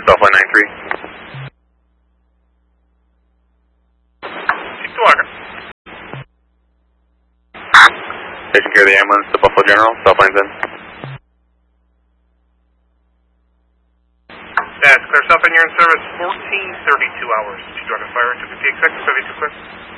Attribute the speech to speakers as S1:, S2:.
S1: Southline 93.
S2: Keep the water.
S1: Taking care of the ambulance, the Buffalo General, Southline's in.
S2: That's clear. Southline, you're in service 1432 hours. Did you drive a fire to 50 clear?